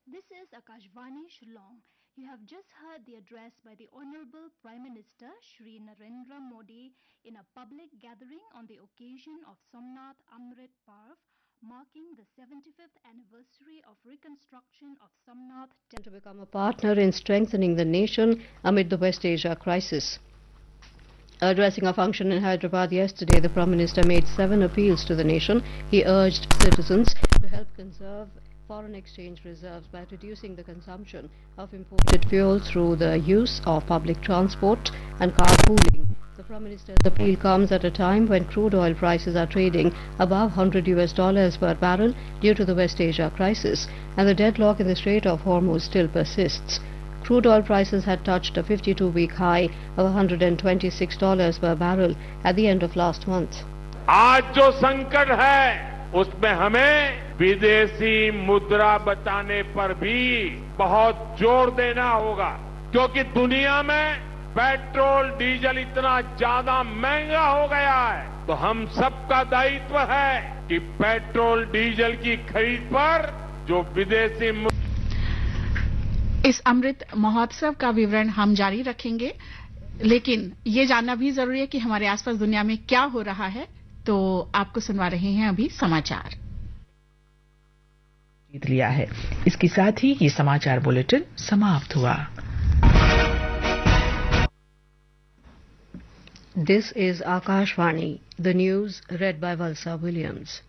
This is Akashvani Shillong. You have just heard the address by the Honorable Prime Minister Shri Narendra Modi in a public gathering on the occasion of Somnath Amrit Parv, marking the 75th anniversary of reconstruction of Somnath Temple. To become a partner in strengthening the nation amid the West Asia crisis. Addressing a function in Hyderabad yesterday, the Prime Minister made 7 appeals to the nation. He urged citizens to help conserve foreign exchange reserves by reducing the consumption of imported fuel through the use of public transport and carpooling. The Prime Minister's appeal comes at a time when crude oil prices are trading above $100 per barrel due to the West Asia crisis, and the deadlock in the Strait of Hormuz still persists. Crude oil prices had touched a 52-week high of $126 per barrel at the end of last month. आज जो संकट है उसमें हमें विदेशी मुद्रा बचाने पर भी बहुत जोर देना होगा, क्योंकि दुनिया में पेट्रोल डीजल इतना ज्यादा महंगा हो गया है। तो हम सबका दायित्व है कि पेट्रोल डीजल की खरीद पर जो विदेशी इस अमृत महोत्सव का विवरण हम जारी रखेंगे, लेकिन ये जानना भी जरूरी है कि हमारे आसपास दुनिया में क्या हो रहा है। तो आपको सुनवा रहे हैं अभी समाचार। जीत लिया है। इसके साथ ही ये समाचार बुलेटिन समाप्त हुआ। This is Akashvani, the news read by Valsa Williams.